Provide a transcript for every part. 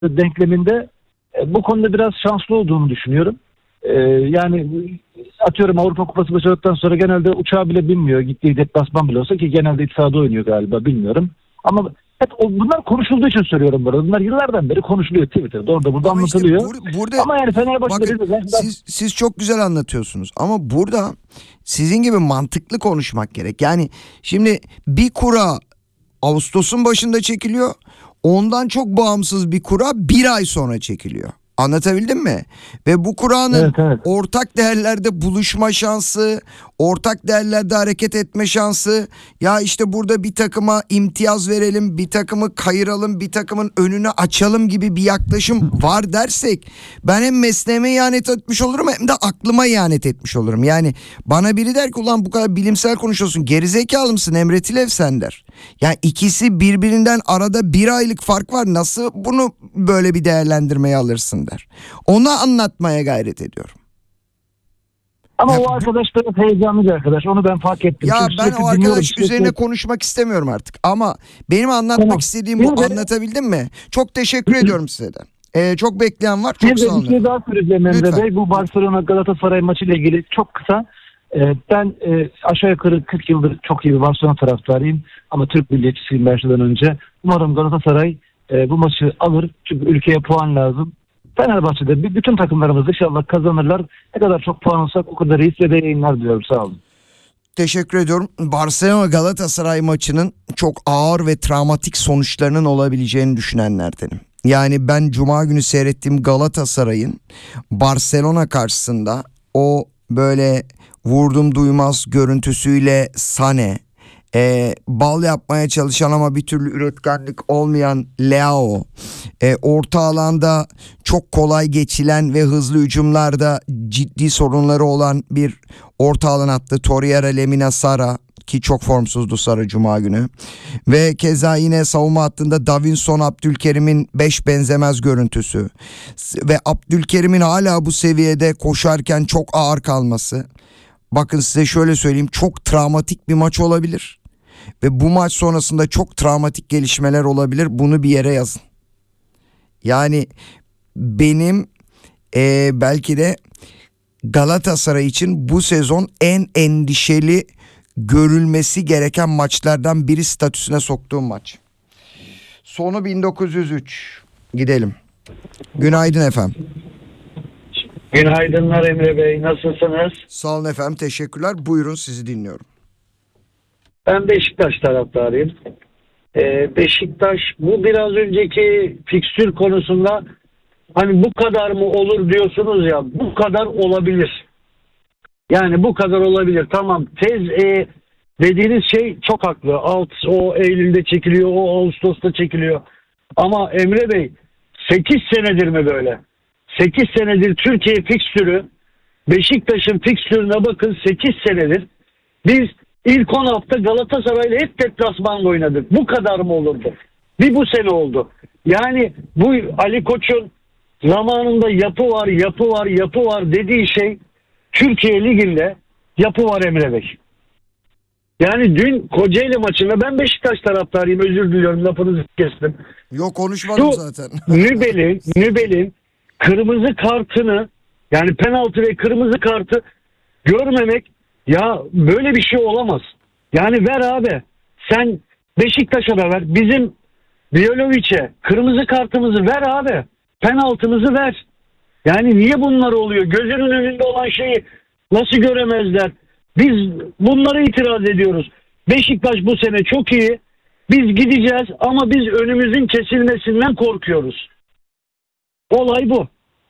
denkleminde bu konuda biraz şanslı olduğunu düşünüyorum. Yani atıyorum Avrupa Kupası başladıktan sonra genelde uçağa bile binmiyor. Gittiği deplasman bile olsa, ki genelde iç sahada oynuyor galiba, bilmiyorum. Ama hep bunlar konuşulduğu için söylüyorum burada. Bunlar yıllardan beri konuşuluyor Twitter'da, orada burada Ama işte anlatılıyor. burada Ama yani Fenerbahçe'de bakın, siz çok güzel anlatıyorsunuz ama burada sizin gibi mantıklı konuşmak gerek. Yani şimdi bir kura Ağustos'un başında çekiliyor. Ondan çok bağımsız bir kura bir ay sonra çekiliyor. Anlatabildim mi? Ve bu kuranın Evet. ortak değerlerde buluşma şansı, ortak değerlerde hareket etme şansı, ya işte burada bir takıma imtiyaz verelim, bir takımı kayıralım, bir takımın önünü açalım gibi bir yaklaşım var dersek, ben hem mesleğime ihanet etmiş olurum hem de aklıma ihanet etmiş olurum. Yani bana biri der ki ulan bu kadar bilimsel konuşuyorsun, gerizekalı mısın Emre Tilev sen der. Ya ikisi birbirinden arada bir aylık fark var, nasıl bunu böyle bir değerlendirmeye alırsın der. Onu anlatmaya gayret ediyorum. Ama Ya, o arkadaş biraz heyecanlı bir arkadaş. Onu ben fark ettim. ya Çünkü ben sürekli o arkadaş dinliyorum, üzerine sürekli. konuşmak istemiyorum artık. Ama benim anlatmak Tamam. istediğim Bir bu. de- Anlatabildim mi? Çok teşekkür ediyorum size de. Çok bekleyen var. Bir Çok de sağ olun. bir şey daha söyleyeceğim Emre Lütfen. Bey. Bu Barcelona Galatasaray maçı ile ilgili çok kısa. Ben aşağı yukarı 40 yıldır çok iyi bir Barcelona taraftarıyım. Ama Türk milliyetçisiyim her şeyden önce. Umarım Galatasaray bu maçı alır. Çünkü ülkeye puan lazım. Fenerbahçe'de bütün takımlarımız inşallah kazanırlar. Ne kadar çok puan alsak o kadar iyi. Size de yayınlar diliyorum. Sağ olun. Teşekkür ediyorum. Barcelona Galatasaray maçının çok ağır ve travmatik sonuçlarının olabileceğini düşünenlerdenim. Yani ben Cuma günü seyrettiğim Galatasaray'ın Barcelona karşısında o böyle vurdum duymaz görüntüsüyle Sané, bal yapmaya çalışan ama bir türlü üretkenlik olmayan Leao, orta alanda çok kolay geçilen ve hızlı hücumlarda ciddi sorunları olan bir orta alan hattı Torreira, Lemina, Sara, ki çok formsuzdu Sara Cuma günü, ve keza yine savunma hattında Davinson, Abdülkerim'in 5 benzemez görüntüsü ve Abdülkerim'in hala bu seviyede koşarken çok ağır kalması. Bakın size şöyle söyleyeyim, çok travmatik bir maç olabilir ve bu maç sonrasında çok travmatik gelişmeler olabilir. Bunu bir yere yazın. Yani benim belki de Galatasaray için bu sezon en endişeli görülmesi gereken maçlardan biri statüsüne soktuğum maç. Sonu 1903. Gidelim. Günaydın efendim. Günaydınlar Emre Bey. Nasılsınız? Sağ olun efendim. Teşekkürler. Buyurun, sizi dinliyorum. Ben Beşiktaş taraftarıyım. Beşiktaş bu biraz önceki fikstür konusunda hani bu kadar mı olur diyorsunuz ya, bu kadar olabilir. Yani bu kadar olabilir. Tamam, dediğiniz şey çok haklı. O Eylül'de çekiliyor, o Ağustos'ta çekiliyor. Ama Emre Bey 8 senedir mi böyle? 8 senedir Türkiye fikstürü, Beşiktaş'ın fikstürüne bakın, 8 senedir. Biz ilk 10 hafta Galatasaray'la hep deplasmanla oynadık. Bu kadar mı olurdu? Bir bu sene oldu. Yani bu Ali Koç'un zamanında yapı var dediği şey Türkiye Ligi'nde yapı var Emre Bey. Yani dün Kocaeli maçında, ben Beşiktaş taraftarıyım, özür diliyorum lafınızı kestim. Yok, konuşmadım Şu zaten. Nübel'in kırmızı kartını, yani penaltı ve kırmızı kartı görmemek, ya böyle bir şey olamaz. Yani ver abi, sen Beşiktaş'a da ver, bizim Biyelovic'e kırmızı kartımızı ver abi, penaltımızı ver. Yani niye bunlar oluyor? Gözünün önünde olan şeyi nasıl göremezler? Biz bunlara itiraz ediyoruz. Beşiktaş bu sene çok iyi. Biz gideceğiz ama biz önümüzün kesilmesinden korkuyoruz. Olay bu.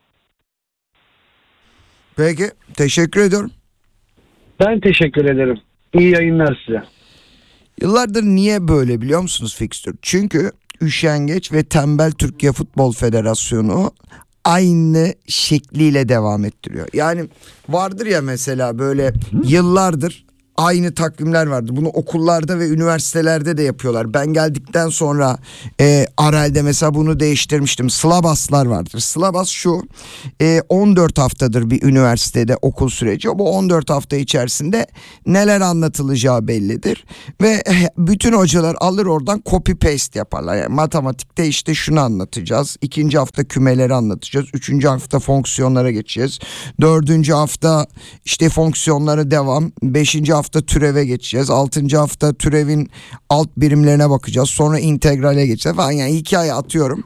Peki, teşekkür ediyorum. Ben teşekkür ederim. İyi yayınlar size. Yıllardır niye böyle biliyor musunuz fikstür? Çünkü üşengeç ve tembel Türkiye Futbol Federasyonu aynı şekliyle devam ettiriyor. Yani vardır ya mesela böyle yıllardır aynı takvimler vardı. Bunu okullarda ve üniversitelerde de yapıyorlar. Ben geldikten sonra Arel'de mesela bunu değiştirmiştim. Slabaslar vardır. Slabas şu, 14 haftadır bir üniversitede okul süreci. Bu 14 hafta içerisinde neler anlatılacağı bellidir. Ve bütün hocalar alır oradan copy paste yaparlar. Yani matematikte işte şunu anlatacağız. 2. hafta kümeleri anlatacağız. 3. hafta fonksiyonlara geçeceğiz. 4. hafta işte fonksiyonlara devam. 5. hafta türeve geçeceğiz. 6. hafta türevin alt birimlerine bakacağız. Sonra integrale geçeceğiz falan. Yani hikaye atıyorum.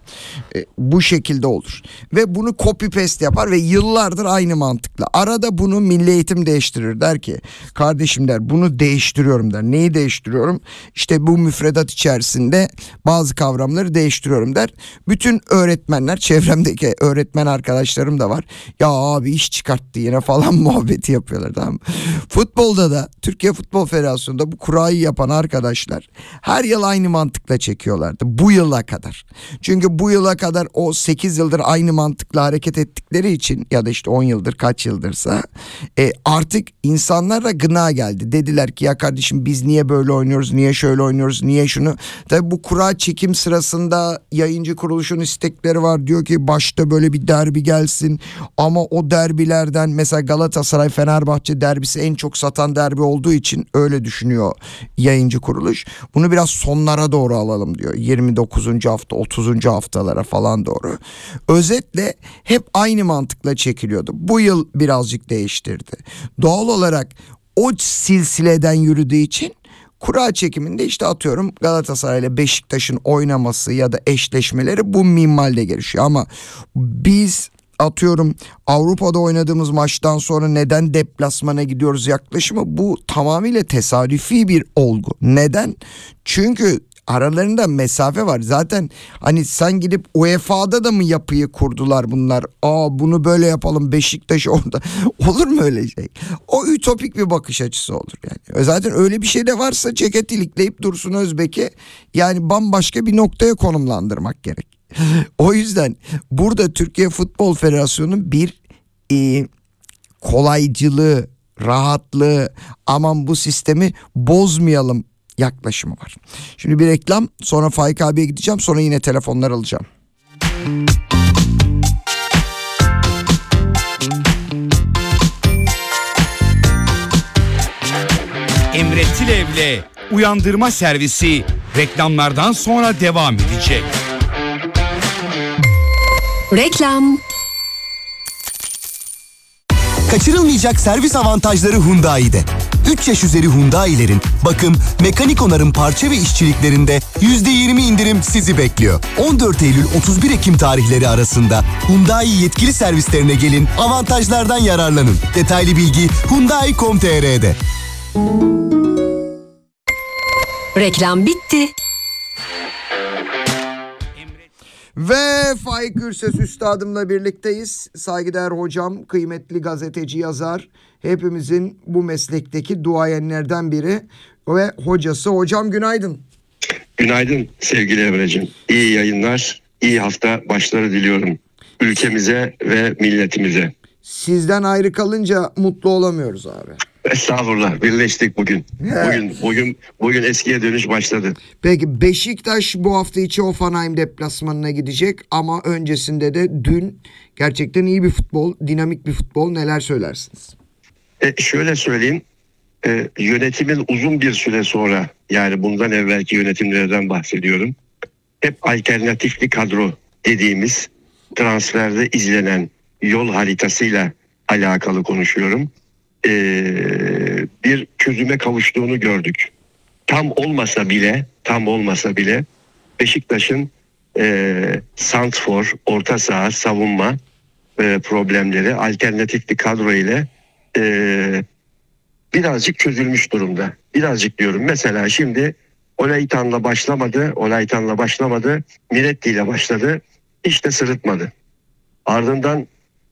Bu şekilde olur. Ve bunu copy paste yapar ve yıllardır aynı mantıkla. Arada bunu Milli Eğitim değiştirir. Der ki kardeşim der, bunu değiştiriyorum der. Neyi değiştiriyorum? İşte bu müfredat içerisinde bazı kavramları değiştiriyorum der. Bütün öğretmenler, çevremdeki öğretmen arkadaşlarım da var. Ya abi iş çıkarttı yine falan muhabbeti yapıyorlar, tamam mı? Futbolda da Türkiye Futbol Federasyonu'nda bu kurayı yapan arkadaşlar her yıl aynı mantıkla çekiyorlardı. Bu yıla kadar. Çünkü bu yıla kadar o 8 yıldır aynı mantıkla hareket ettikleri için ya da işte 10 yıldır kaç yıldırsa artık insanlara gına geldi. Dediler ki ya kardeşim biz niye böyle oynuyoruz, niye şöyle oynuyoruz, niye şunu. Tabii bu kura çekim sırasında yayıncı kuruluşun istekleri var. Diyor ki başta böyle bir derbi gelsin ama o derbilerden mesela Galatasaray Fenerbahçe derbisi en çok satan derbi olduğu için öyle düşünüyor yayıncı kuruluş. Bunu biraz sonlara doğru alalım diyor. 29. hafta 30. haftalara falan doğru. Özetle hep aynı mantıkla çekiliyordu. Bu yıl birazcık değiştirdi. Doğal olarak o silsileden yürüdüğü için kura çekiminde işte atıyorum Galatasaray ile Beşiktaş'ın oynaması ya da eşleşmeleri bu minvalde gelişiyor. Ama biz atıyorum Avrupa'da oynadığımız maçtan sonra neden deplasmana gidiyoruz yaklaşımı, bu tamamıyla tesadüfi bir olgu. Neden? Çünkü aralarında mesafe var. Zaten hani sen gidip UEFA'da da mı yapıyı kurdular bunlar? Bunu böyle yapalım Beşiktaş orada. Olur mu öyle şey? O ütopik bir bakış açısı olur yani. Zaten öyle bir şey de varsa ceket ilikleyip Dursun Özbek'i yani bambaşka bir noktaya konumlandırmak gerek. O yüzden burada Türkiye Futbol Federasyonu'nun bir kolaycılığı, rahatlığı, aman bu sistemi bozmayalım yaklaşımı var. Şimdi bir reklam, sonra Faik abiye gideceğim, sonra yine telefonlar alacağım. Emre Tilev'le Uyandırma Servisi reklamlardan sonra devam edecek. Reklam. Kaçırılmayacak servis avantajları Hyundai'de. 3 yaş üzeri Hyundai'lerin bakım, mekanik onarım parça ve işçiliklerinde %20 indirim sizi bekliyor. 14 Eylül 31 Ekim tarihleri arasında Hyundai yetkili servislerine gelin, avantajlardan yararlanın. Detaylı bilgi Hyundai.com.tr'de. Reklam bitti. Ve Faik Gürses üstadımla birlikteyiz. Saygıdeğer hocam, kıymetli gazeteci, yazar, hepimizin bu meslekteki duayenlerden biri ve hocası. Hocam günaydın. Günaydın sevgili Emre'cim. İyi yayınlar, iyi hafta başları diliyorum ülkemize ve milletimize. Sizden ayrı kalınca mutlu olamıyoruz abi. Estağfurullah, birleştik bugün. Bugün eskiye dönüş başladı. Peki Beşiktaş bu hafta içi Hoffenheim deplasmanına gidecek ama öncesinde de dün gerçekten iyi bir futbol, dinamik bir futbol, neler söylersiniz? Şöyle söyleyeyim, yönetimin uzun bir süre sonra, yani bundan evvelki yönetimlerden bahsediyorum, hep alternatifli kadro dediğimiz transferde izlenen yol haritasıyla alakalı konuşuyorum. Bir çözüme kavuştuğunu gördük. Tam olmasa bile Beşiktaş'ın santfor, orta saha, savunma problemleri alternatif bir kadro ile birazcık çözülmüş durumda. Birazcık diyorum. Mesela şimdi Olaytan'la başlamadı. Miretti ile başladı. Hiç de sırıtmadı. Ardından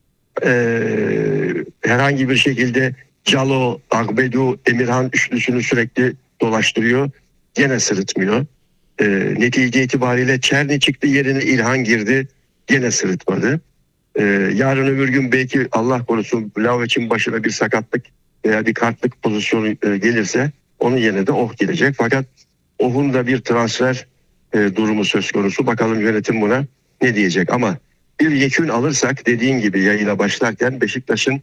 herhangi bir şekilde Calo, Agbedu, Emirhan üçlüsünü sürekli dolaştırıyor. Gene sırıtmıyor. Netice itibariyle Çerni çıktı, yerine İlhan girdi. Gene sırıtmadı. Yarın öbür gün belki Allah korusun Vlahovic'in başına bir sakatlık veya bir kartlık pozisyonu gelirse onun yerine de gelecek. Fakat Oh'un da bir transfer durumu söz konusu. Bakalım yönetim buna ne diyecek. Ama bir yekün alırsak, dediğin gibi yayına başlarken, Beşiktaş'ın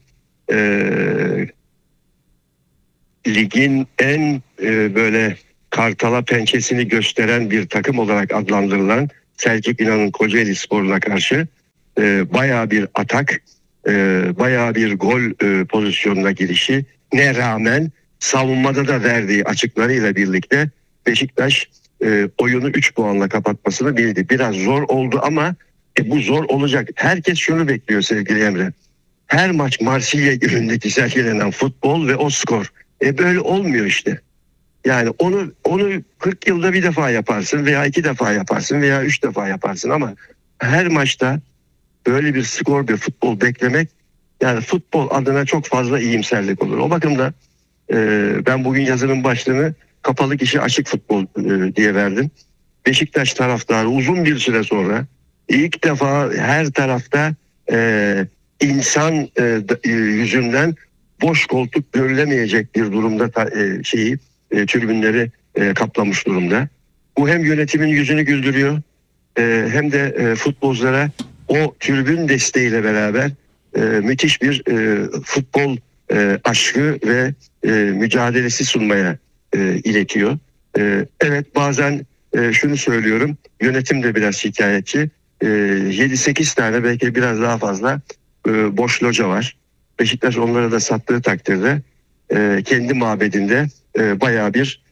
ligin en böyle kartala pençesini gösteren bir takım olarak adlandırılan Selçuk İnan'ın Kocaeli Spor'una karşı bayağı bir atak, bayağı bir gol pozisyonuna girişi ne rağmen savunmada da verdiği açıklarıyla birlikte Beşiktaş oyunu 3 puanla kapatmasını bildi. Biraz zor oldu ama bu zor olacak. Herkes şunu bekliyor sevgili Emre. Her maç Marsilya günündeki sergilenen futbol ve o skor. Böyle olmuyor işte. Yani onu 40 yılda bir defa yaparsın veya 2 defa yaparsın veya 3 defa yaparsın ama her maçta böyle bir skor, bir futbol beklemek, yani futbol adına çok fazla iyimserlik olur. O bakımdan ben bugün yazının başlığını kapalı kişi açık futbol diye verdim. Beşiktaş taraftarı uzun bir süre sonra ilk defa her tarafta insan yüzünden boş koltuk görülemeyecek bir durumda tribünleri kaplamış durumda. Bu hem yönetimin yüzünü güldürüyor hem de futbolculara o tribün desteğiyle beraber müthiş bir futbol aşkı ve mücadelesi sunmaya iletiyor. Evet, bazen şunu söylüyorum, yönetim de biraz şikayetçi. 7-8 tane, belki biraz daha fazla boş loca var. Beşiktaş onlara da sattığı takdirde kendi mabedinde bayağı bir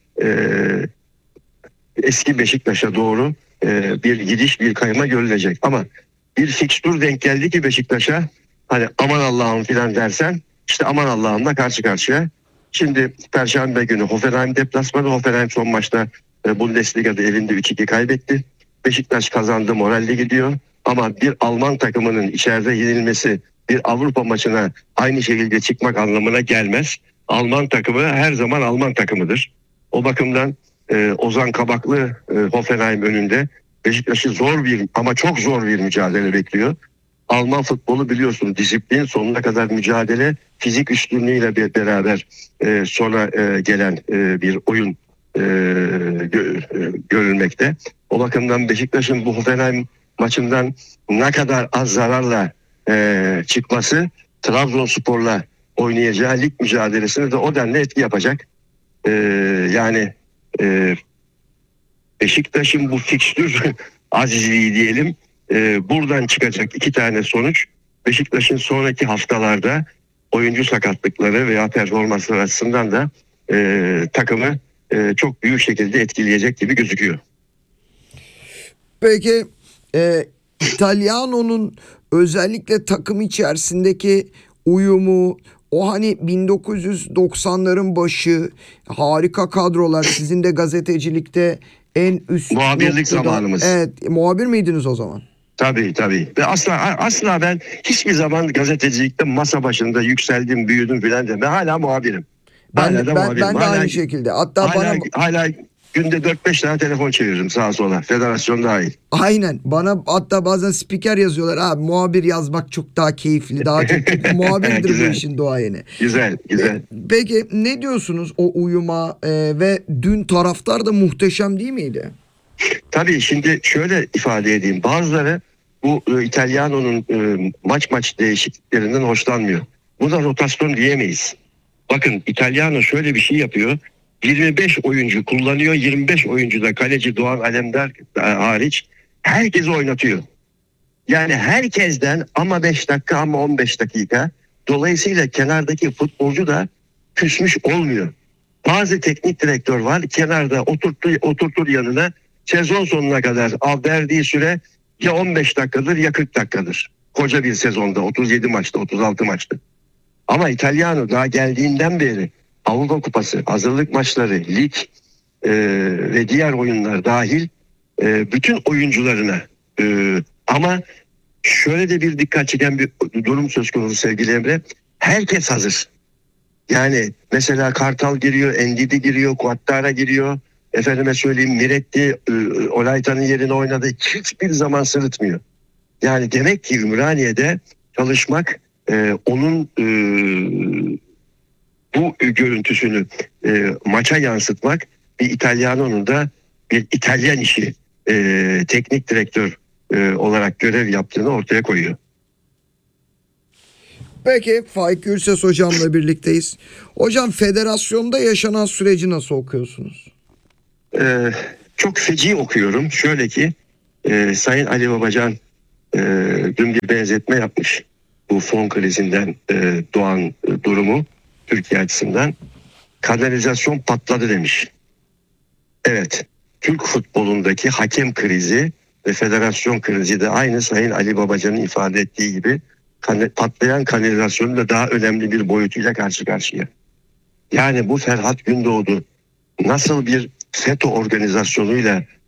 eski Beşiktaş'a doğru bir gidiş, bir kayma görülecek. Ama bir fikstür denk geldi ki Beşiktaş'a, hani aman Allah'ım filan dersen, işte aman Allah'ımla karşı karşıya. Şimdi Perşembe günü Hoffenheim deplasmanı. Hoffenheim son maçta Bundesliga'da evinde 3-2 kaybetti. Beşiktaş kazandı, moralli gidiyor. Ama bir Alman takımının içeride yenilmesi bir Avrupa maçına aynı şekilde çıkmak anlamına gelmez. Alman takımı her zaman Alman takımıdır. O bakımdan Ozan Kabaklı Hoffenheim önünde Beşiktaş'ı zor bir ama çok zor bir mücadele bekliyor. Alman futbolu biliyorsun, disiplin, sonuna kadar mücadele, fizik üstünlüğüyle beraber sonra gelen bir oyun görülmekte. O bakımdan Beşiktaş'ın bu Hoffenheim maçından ne kadar az zararla çıkması Trabzonspor'la oynayacağı lig mücadelesine de o denli etki yapacak. Yani Beşiktaş'ın bu fikstür azizliği diyelim, buradan çıkacak 2 tane sonuç Beşiktaş'ın sonraki haftalarda oyuncu sakatlıkları veya performansları açısından da takımı çok büyük şekilde etkileyecek gibi gözüküyor. Peki Italiano'nun özellikle takım içerisindeki uyumu, o hani 1990'ların başı harika kadrolar, sizin de gazetecilikte en üst muhabirlik zamanımız. Evet, muhabir miydiniz o zaman? Tabii. Ve asla ben hiçbir zaman gazetecilikte masa başında yükseldim, büyüdüm filan deme. Hala muhabirim. Ben de aynı şekilde. Hatta hala günde 4-5 tane telefon çeviririm sağa sola. Federasyon dahil. Aynen. Bana hatta bazen spiker yazıyorlar. Abi muhabir yazmak çok daha keyifli. Daha çok muhabirdir bu işin doğayeni. Güzel. Peki ne diyorsunuz o uyuma ve dün taraftar da muhteşem değil miydi? Tabii, şimdi şöyle ifade edeyim. Bazıları bu Italiano'nun maç değişikliklerinden hoşlanmıyor. Buna rotasyon diyemeyiz. Bakın, Italiano şöyle bir şey yapıyor. 25 oyuncu kullanıyor. 25 oyuncu da kaleci Doğan Alemdar hariç herkesi oynatıyor. Yani herkesten ama 5 dakika ama 15 dakika. Dolayısıyla kenardaki futbolcu da küsmüş olmuyor. Bazı teknik direktör var, kenarda oturtur yanına, sezon sonuna kadar verdiği süre ya 15 dakikadır ya 40 dakikadır. Koca bir sezonda 37 maçta, 36 maçta. Ama Italiano daha geldiğinden beri Avrupa Kupası, hazırlık maçları, lig ve diğer oyunlar dahil bütün oyuncularına ama şöyle de bir dikkat çeken bir durum söz konusu sevgili Emre. Herkes hazır. Yani mesela Kartal giriyor, Endidi giriyor, Kuattara giriyor. Efendime söyleyeyim, Miretti Olaytan'ın yerine oynadı. Hiçbir zaman sırıtmıyor. Yani demek ki Ümraniye'de çalışmak onun bu görüntüsünü maça yansıtmak bir İtalyano'nun da bir İtalyan işi teknik direktör olarak görev yaptığını ortaya koyuyor. Peki Faik Gürses hocamla birlikteyiz. Hocam federasyonda yaşanan süreci nasıl okuyorsunuz? Çok feci okuyorum. Şöyle ki Sayın Ali Babacan dün bir benzetme yapmış. Bu fon krizinden doğan durumu Türkiye açısından. Kanalizasyon patladı demiş. Evet, Türk futbolundaki hakem krizi ve federasyon krizi de aynı Sayın Ali Babacan'ın ifade ettiği gibi patlayan kanalizasyonun da daha önemli bir boyutuyla karşı karşıya. Yani bu Ferhat Gündoğdu nasıl bir FETÖ organizasyonuyla